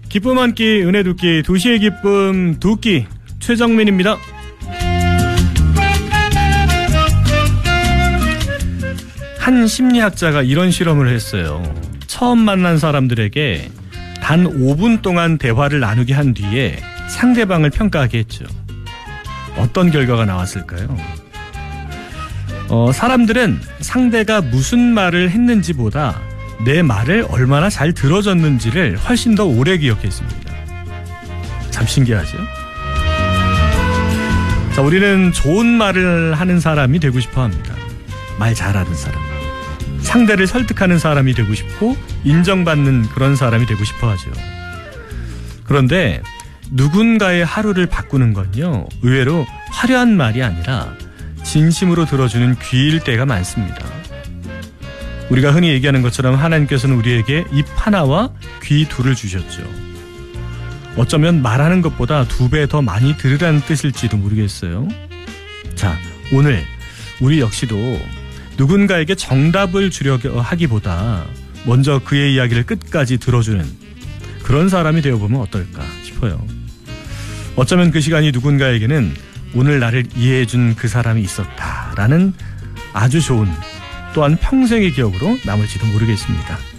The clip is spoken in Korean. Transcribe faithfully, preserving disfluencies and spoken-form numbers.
기쁨 한 끼, 은혜 두 끼, 도시의 기쁨 두 끼, 최정민입니다. 한 심리학자가 이런 실험을 했어요. 처음 만난 사람들에게 단 오 분 동안 대화를 나누게 한 뒤에 상대방을 평가하게 했죠. 어떤 결과가 나왔을까요? 어, 사람들은 상대가 무슨 말을 했는지보다 내 말을 얼마나 잘 들어줬는지를 훨씬 더 오래 기억했습니다. 참 신기하죠? 자, 우리는 좋은 말을 하는 사람이 되고 싶어 합니다. 말 잘하는 사람. 상대를 설득하는 사람이 되고 싶고 인정받는 그런 사람이 되고 싶어 하죠. 그런데 누군가의 하루를 바꾸는 건요, 의외로 화려한 말이 아니라 진심으로 들어주는 귀일 때가 많습니다. 우리가 흔히 얘기하는 것처럼 하나님께서는 우리에게 입 하나와 귀 둘을 주셨죠. 어쩌면 말하는 것보다 두 배 더 많이 들으라는 뜻일지도 모르겠어요. 자, 오늘 우리 역시도 누군가에게 정답을 주려고 하기보다 먼저 그의 이야기를 끝까지 들어주는 그런 사람이 되어보면 어떨까 싶어요. 어쩌면 그 시간이 누군가에게는 오늘 나를 이해해준 그 사람이 있었다라는 아주 좋은, 또한 평생의 기억으로 남을지도 모르겠습니다.